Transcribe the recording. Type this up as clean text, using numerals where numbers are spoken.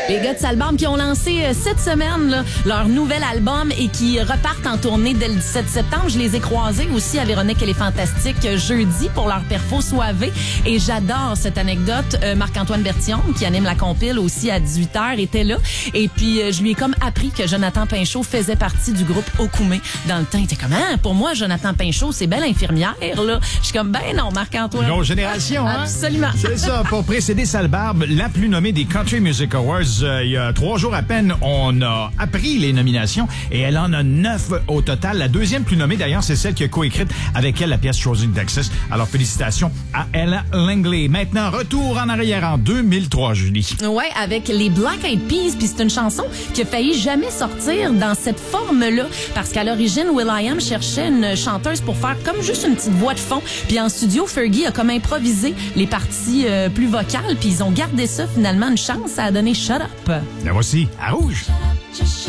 Les gars de Salbarbe qui ont lancé cette semaine là, leur nouvel album et qui repartent en tournée dès le 17 septembre. Je les ai croisés aussi à Véronique et les Fantastiques jeudi pour leur perfo soivé. Et j'adore cette anecdote. Marc-Antoine Bertillon, qui anime la compile aussi à 18h, était là. Et puis, je lui ai comme appris que Jonathan Pinchot faisait partie du groupe Okoumé. Dans le temps, il était comme, hein, pour moi, Jonathan Pinchot, c'est belle infirmière, là. Je suis comme, ben non, Marc-Antoine. Une autre génération, hein? Absolument. C'est ça. Pour précéder Salbarbe, la plus nommée des Country Music Awards, il y a 3 jours à peine, on a appris les nominations et elle en a 9 au total. La deuxième plus nommée, d'ailleurs, c'est celle qui a coécrite avec elle la pièce Chosen Texas. Alors, félicitations à Ella Langley. Maintenant, retour en arrière en 2003, Julie. Ouais, avec les Black Eyed Peas, puis c'est une chanson qui a failli jamais sortir dans cette forme-là, parce qu'à l'origine, will.i.am cherchait une chanteuse pour faire comme juste une petite voix de fond, puis en studio, Fergie a comme improvisé les parties plus vocales, puis ils ont gardé ça finalement, une chance, ça a donné Shut Up. La voici, à rouge. Just